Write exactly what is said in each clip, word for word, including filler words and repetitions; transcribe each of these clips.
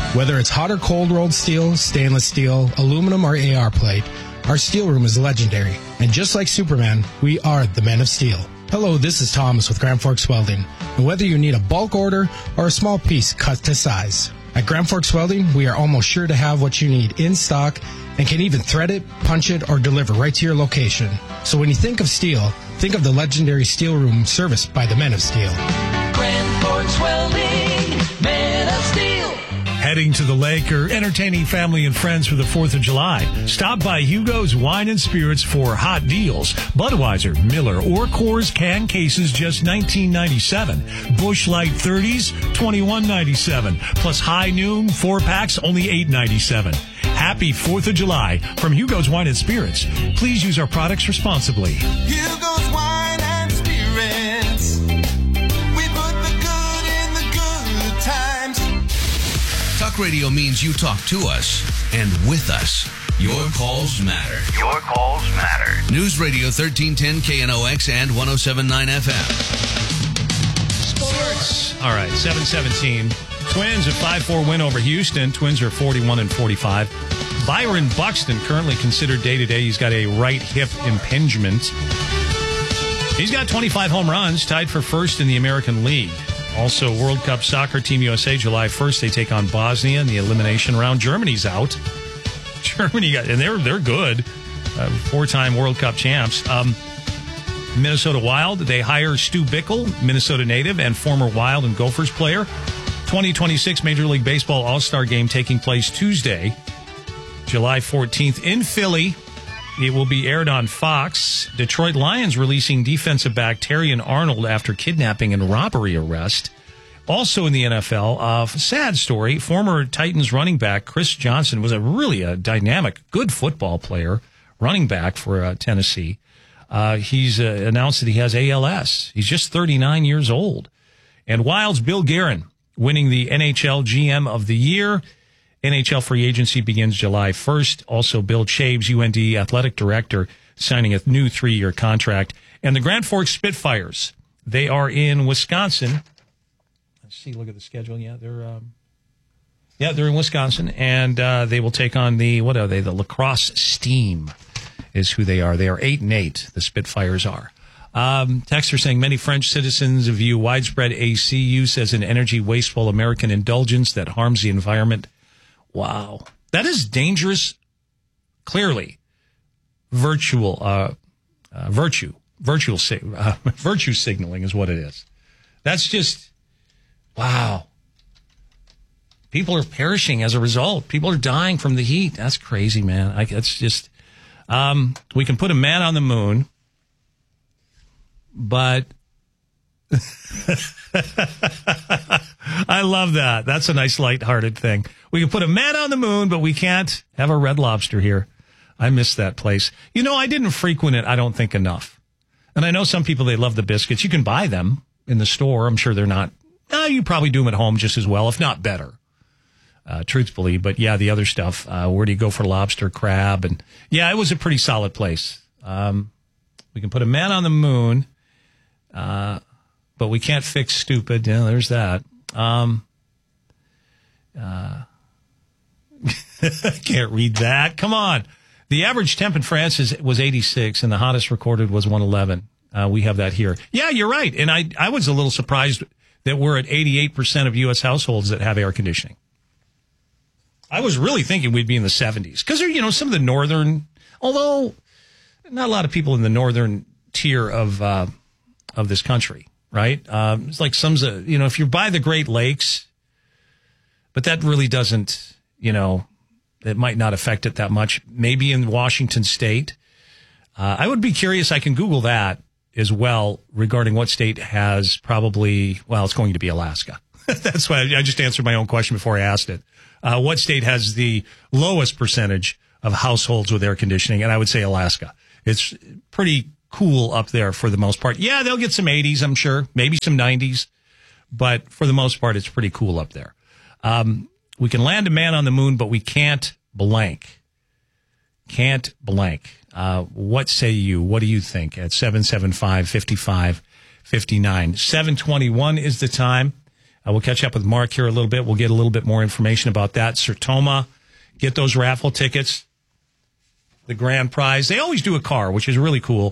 Whether it's hot or cold rolled steel, stainless steel, aluminum, or A R plate, our steel room is legendary. And just like Superman, we are the Men of Steel. Hello, this is Thomas with Grand Forks Welding. And whether you need a bulk order or a small piece cut to size, at Grand Forks Welding, we are almost sure to have what you need in stock and can even thread it, punch it, or deliver right to your location. So when you think of steel, think of the legendary steel room serviced by the Men of Steel. Grand Forks Welding, Men of Steel. Heading to the lake or entertaining family and friends for the fourth of July? Stop by Hugo's Wine and Spirits for hot deals. Budweiser, Miller, or Coors can cases just nineteen ninety-seven. Busch Light thirties, twenty-one ninety-seven. Plus High Noon, four packs, only eight ninety-seven. Happy fourth of July from Hugo's Wine and Spirits. Please use our products responsibly. Hugo's Wine and Spirits. We put the good in the good times. Talk radio means you talk to us and with us. Your calls matter. Your calls matter. News Radio thirteen ten K N O X and one oh seven point nine F M. Sports. All right, seven seventeen. Twins a five four win over Houston. Twins are forty-one and forty-five. Byron Buxton currently considered day-to-day. He's got a right hip impingement. He's got twenty-five home runs, tied for first in the American League. Also, World Cup Soccer Team U S A, July first, they take on Bosnia in the elimination round. Germany's out. Germany, got, and they're they're good. Uh, four-time World Cup champs. Um, Minnesota Wild, they hire Stu Bickel, Minnesota native and former Wild and Gophers player. twenty twenty-six Major League Baseball All-Star Game taking place Tuesday, July fourteenth in Philly. It will be aired on Fox. Detroit Lions releasing defensive back Terrion Arnold after kidnapping and robbery arrest. Also in the N F L, a uh, sad story. Former Titans running back Chris Johnson was a really a dynamic, good football player, running back for uh, Tennessee. Uh, he's uh, announced that he has A L S. He's just thirty-nine years old. And Wild's Bill Guerin winning the N H L G M of the Year. N H L free agency begins July first. Also, Bill Chaves, U N D athletic director, signing a new three-year contract. And the Grand Forks Spitfires, they are in Wisconsin. Let's see, look at the schedule. Yeah, they're um, yeah, they're in Wisconsin, and uh, they will take on the, what are they? The La Crosse Steam is who they are. They are eight and eight. The Spitfires are. Um, texter saying many French citizens view widespread A C use as an energy wasteful American indulgence that harms the environment. Wow. That is dangerous, clearly. Virtual, uh, uh, virtue, virtual, uh, virtue signaling is what it is. That's just, wow. People are perishing as a result. People are dying from the heat. That's crazy, man. I, that's just, um, we can put a man on the moon, but I love that. That's a nice lighthearted thing. We can put a man on the moon, but we can't have a Red Lobster here. I miss that place. You know, I didn't frequent it, I don't think, enough. And I know some people, they love the biscuits. You can buy them in the store. I'm sure they're not. Uh, you probably do them at home just as well, if not better, uh, truthfully. But, yeah, the other stuff, uh, where do you go for lobster, crab? And, yeah, it was a pretty solid place. Um, we can put a man on the moon, uh, but we can't fix stupid. Yeah, there's that. Um, uh, can't read that. Come on. The average temp in France is, was eighty-six, and the hottest recorded was one eleven. Uh, we have that here. Yeah, you're right. And I, I was a little surprised that we're at eighty-eight percent of U S households that have air conditioning. I was really thinking we'd be in the seventies. Because, you know, some of the northern, although not a lot of people in the northern tier of uh, of this country, right? Um, it's like some's, a, you know, if you're by the Great Lakes, but that really doesn't, you know, it might not affect it that much. Maybe in Washington State. Uh, I would be curious. I can Google that as well regarding what state has probably, well, it's going to be Alaska. That's why I just answered my own question before I asked it. Uh, what state has the lowest percentage of households with air conditioning? And I would say Alaska. It's pretty cool up there for the most part. Yeah, they'll get some eighties, I'm sure, maybe some nineties. But for the most part, it's pretty cool up there. Um, we can land a man on the moon, but we can't blank. Can't blank. Uh, what say you? What do you think? At seven seven five, five five five nine. seven twenty-one is the time. Uh, we'll catch up with Mark here a little bit. We'll get a little bit more information about that. Sertoma, get those raffle tickets. The grand prize. They always do a car, which is really cool.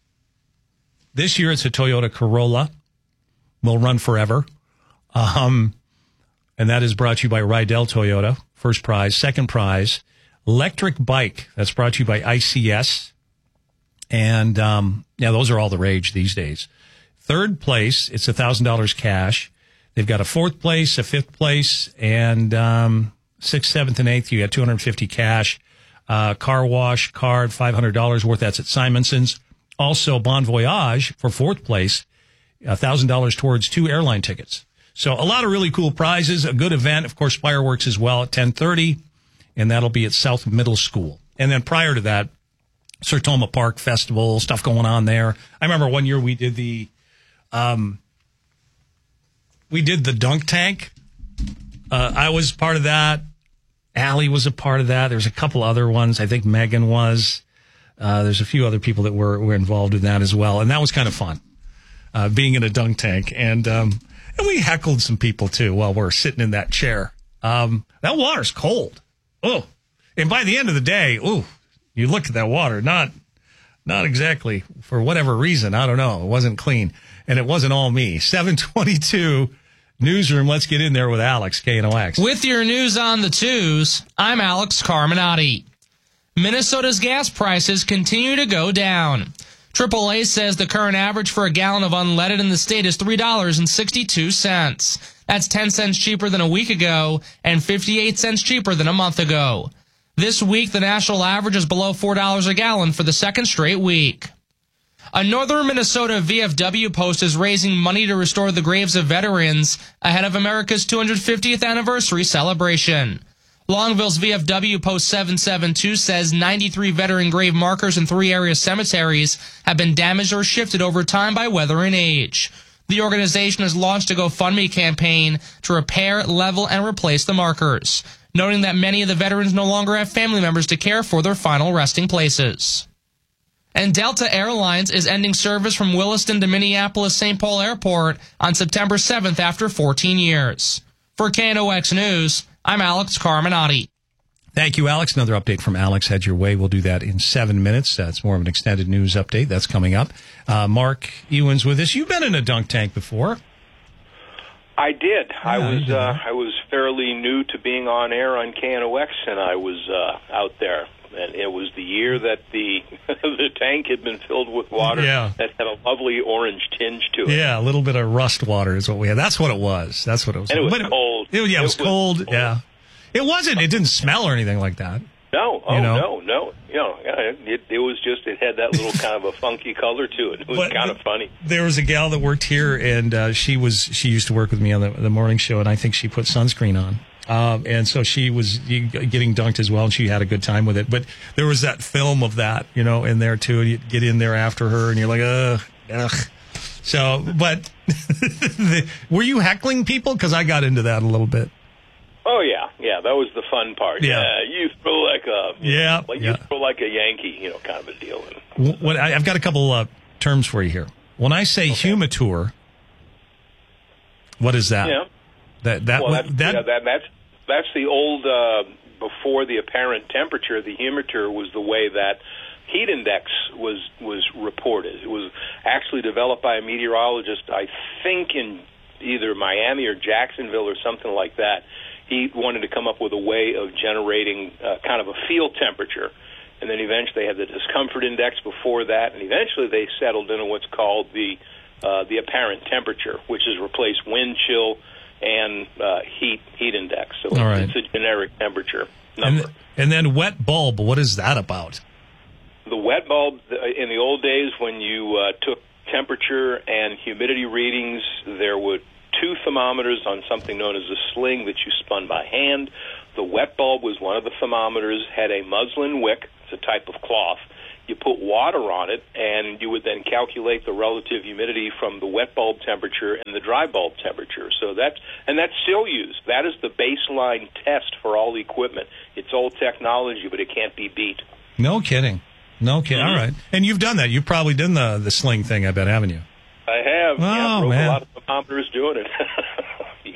This year it's a Toyota Corolla. Will run forever. Um, and that is brought to you by Rydell Toyota. First prize. Second prize, electric bike. That's brought to you by I C S. And, um, yeah, those are all the rage these days. Third place, it's one thousand dollars cash. They've got a fourth place, a fifth place, and um, sixth, seventh, and eighth, you got two hundred fifty cash. Uh, car wash card, five hundred dollars worth. That's at Simonson's. Also, Bon Voyage for fourth place, one thousand dollars towards two airline tickets. So a lot of really cool prizes, a good event. Of course, fireworks as well at ten thirty, and that'll be at South Middle School. And then prior to that, Sertoma Park Festival, stuff going on there. I remember one year we did the, um, we did the dunk tank. Uh, I was part of that. Allie was a part of that. There's a couple other ones. I think Megan was. Uh, there's a few other people that were, were involved in that as well. And that was kind of fun, uh, being in a dunk tank. And, um, and we heckled some people too while we're sitting in that chair. Um, that water's cold. Oh, and by the end of the day, ooh, you look at that water, not, not exactly for whatever reason. I don't know. It wasn't clean and it wasn't all me. seven twenty-two Newsroom. Let's get in there with Alex, K N O X. With your news on the twos, I'm Alex Carminati. Minnesota's gas prices continue to go down. triple A says the current average for a gallon of unleaded in the state is three dollars and sixty-two cents. That's ten cents cheaper than a week ago and fifty-eight cents cheaper than a month ago. This week, the national average is below four dollars a gallon for the second straight week. A northern Minnesota V F W post is raising money to restore the graves of veterans ahead of America's two hundred fiftieth anniversary celebration. Longville's V F W Post seven seven two says ninety-three veteran grave markers in three area cemeteries have been damaged or shifted over time by weather and age. The organization has launched a GoFundMe campaign to repair, level, and replace the markers, noting that many of the veterans no longer have family members to care for their final resting places. And Delta Airlines is ending service from Williston to Minneapolis-Saint Paul Airport on September seventh after fourteen years. For K N O X News, I'm Alex Carminati. Thank you, Alex. Another update from Alex head your way. We'll do that in seven minutes. That's more of an extended news update. That's coming up. Uh, Mark Ewan's with us. You've been in a dunk tank before. I did. Yeah, I was you uh, did. I was fairly new to being on air on K N O X, and I was uh, out there. And it was the year that the the tank had been filled with water Yeah. that had a lovely orange tinge to it. Yeah, a little bit of rust water is what we had. That's what it was. That's what it was. And it was But cold. It, yeah, it, It was, was cold. cold. Yeah. It wasn't. It didn't smell or anything like that. No, oh You know? no, no, you know, it, it was just it had that little kind of a funky color to it. It was But kind of funny. There was a gal that worked here, and uh, she was she used to work with me on the, the morning show, and I think she put sunscreen on. Um, and so she was getting dunked as well, and she had a good time with it. But there was that film of that, you know, in there too. And you get in there after her, and you're like, ugh, ugh. So, but were you heckling people? Because I got into that a little bit. Oh yeah, yeah, that was the fun part. Yeah. you throw like a Yeah, like yeah. you throw like a Yankee, you know, kind of a deal. What I, I've got a couple uh, terms for you here. When I say Okay. humitor, what is that? Yeah. That that Well, wa- that's, that yeah, that, that's that's the old uh, before the apparent temperature. The humitor was the way that heat index was was reported. It was actually developed by a meteorologist, I think, in either Miami or Jacksonville or something like that. He wanted to come up with a way of generating uh, kind of a field temperature. And then eventually they had the discomfort index before that, and eventually they settled into what's called the uh, the apparent temperature, which has replaced wind chill and uh, heat heat index. So All right. it's a generic temperature and, number. th- and then wet bulb. What is that about? The wet bulb, uh, in the old days when you uh, took temperature and humidity readings, there were two thermometers on something known as a sling that you spun by hand. The wet bulb was one of the thermometers, had a muslin wick, it's a type of cloth. You put water on it, and you would then calculate the relative humidity from the wet bulb temperature and the dry bulb temperature. So that's, and that's still used. That is the baseline test for all the equipment. It's old technology, but it can't be beat. No kidding. No kidding. Mhm. All right. And you've done that. You've probably done the the sling thing, I bet, haven't you? I have. Oh, yeah, broke man. a lot of thermometers doing it. you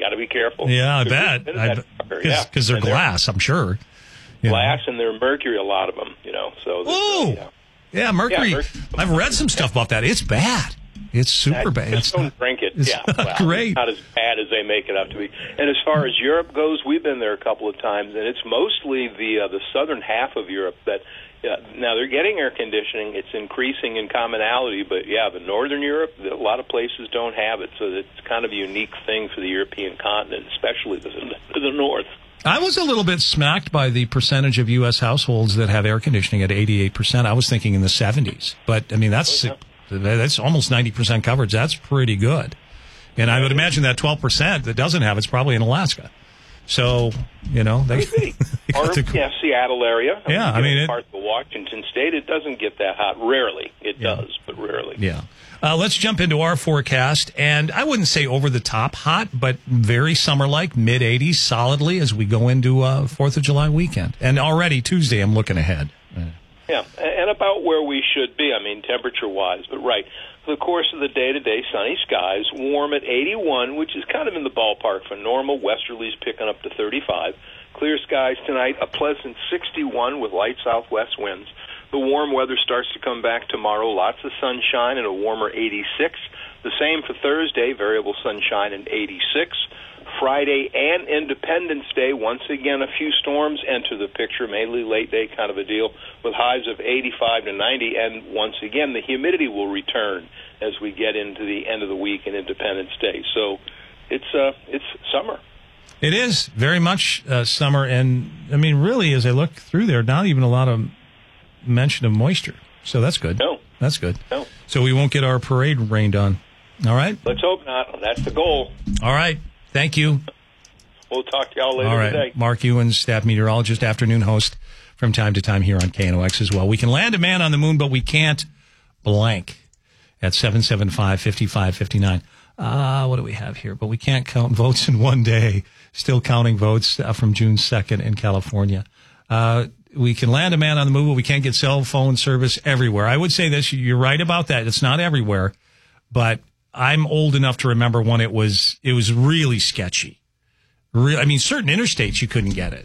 got to be careful. Yeah, I Could bet. be- I that bet. fucker, Because yeah. they're And glass, I'm sure. You know. glass, and they're mercury, a lot of them, you know. So there's, Oh, uh, yeah. yeah, mercury. Yeah, mercury. I've read some stuff about that. It's bad. It's super bad. Just It's don't not, drink it. it's yeah, not well, great. It's not as bad as they make it out to be. And as far as Europe goes, we've been there a couple of times, and it's mostly the uh, the southern half of Europe that. Yeah, now they're getting air conditioning. It's increasing in commonality, but yeah, the northern Europe, a lot of places don't have it, so it's kind of a unique thing for the European continent, especially the, the north. I was a little bit smacked by the percentage of U S households that have air conditioning at eighty-eight percent. I was thinking in the seventies, but I mean that's Oh, that's almost ninety percent coverage. That's pretty good. And I would imagine that twelve percent that doesn't have it's probably in Alaska. So, you know, they, they Or, got to, yeah, Seattle area. Yeah, I mean, it- parts of Washington State, it doesn't get that hot. Rarely. It Yeah. does, but rarely. yeah. Uh, let's jump into our forecast. And I wouldn't say over the top hot, but very summer-like, mid eighties solidly as we go into uh, fourth of July weekend. And already Tuesday, I'm looking ahead. Yeah, and about where we should be, I mean, temperature-wise. But, right, for the course of the day-to-day, sunny skies, warm at eighty-one, which is kind of in the ballpark for normal. Westerlies picking up to thirty-five. Clear skies tonight, a pleasant sixty-one with light southwest winds. The warm weather starts to come back tomorrow. Lots of sunshine and a warmer eighty-six. The same for Thursday, variable sunshine and eighty-six. Friday and Independence Day, once again, a few storms enter the picture, mainly late day kind of a deal, with highs of eighty-five to ninety. And once again, the humidity will return as we get into the end of the week and Independence Day. So it's uh, it's summer. It is very much uh, summer. And, I mean, really, as I look through there, not even a lot of mention of moisture. So that's good. No. That's good. No. So we won't get our parade rained on. All right? Let's hope not. That's the goal. All right. Thank you. We'll talk to y'all later All right. today. Mark Ewan, staff meteorologist, afternoon host from time to time here on K N O X as well. We can land a man on the moon, but we can't blank at seven seven five, five five five nine. Uh, what do we have here? But we can't count votes in one day. Still counting votes uh, from June second in California. Uh, we can land a man on the moon, but we can't get cell phone service everywhere. I would say this. You're right about that. It's not everywhere, but I'm old enough to remember when it was, it was really sketchy. Re- I mean, certain interstates, you couldn't get it.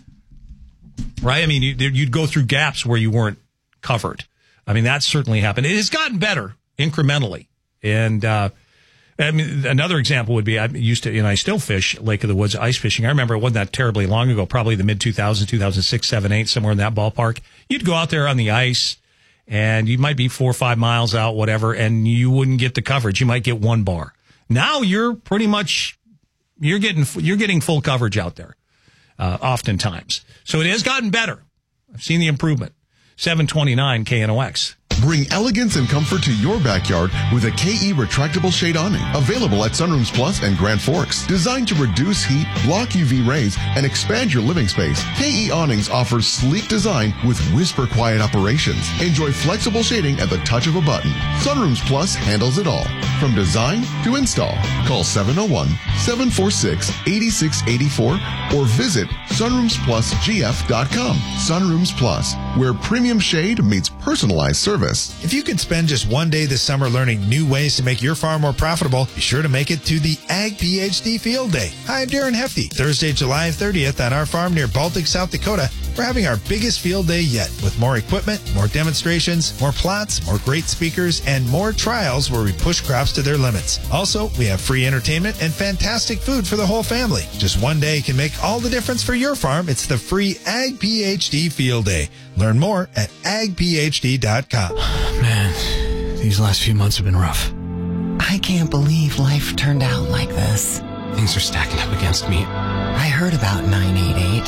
Right? I mean, you, you'd go through gaps where you weren't covered. I mean, that certainly happened. It has gotten better incrementally. And, uh, I mean, another example would be I used to, and I still fish Lake of the Woods ice fishing. I remember it wasn't that terribly long ago, probably the mid two thousands, two thousand six, seven, eight, somewhere in that ballpark. You'd go out there on the ice and you might be four or five miles out, whatever, and you wouldn't get the coverage. You might get one bar. Now you're pretty much, you're getting, you're getting full coverage out there, uh, oftentimes. So it has gotten better. I've seen the improvement. seven twenty-nine K N O X. Bring elegance and comfort to your backyard with a K E retractable shade awning. Available at Sunrooms Plus and Grand Forks. Designed to reduce heat, block U V rays, and expand your living space, K E Awnings offers sleek design with whisper quiet operations. Enjoy flexible shading at the touch of a button. Sunrooms Plus handles it all. From design to install. Call seven oh one, seven four six, eight six eight four or visit sunrooms plus g f dot com. Sunrooms Plus, where premium shade meets personalized service. If you could spend just one day this summer learning new ways to make your farm more profitable, be sure to make it to the Ag PhD Field Day. Hi, I'm Darren Hefty. Thursday, July thirtieth at our farm near Baltic, South Dakota, we're having our biggest field day yet with more equipment, more demonstrations, more plots, more great speakers, and more trials where we push crops to their limits. Also, we have free entertainment and fantastic food for the whole family. Just one day can make all the difference for your farm. It's the free Ag PhD Field Day. Learn more at ag p h d dot com. Man, these last few months have been rough. I can't believe life turned out like this. Things are stacking up against me. I heard about nine eight eight.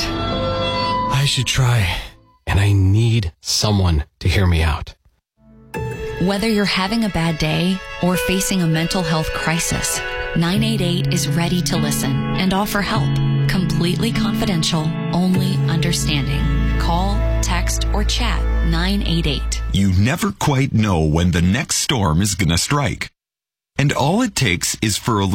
I should try, and I need someone to hear me out. Whether you're having a bad day or facing a mental health crisis, nine eight eight is ready to listen and offer help. Completely confidential, only understanding. Call, text, or chat nine eight eight. You never quite know when the next storm is going to strike. And all it takes is for a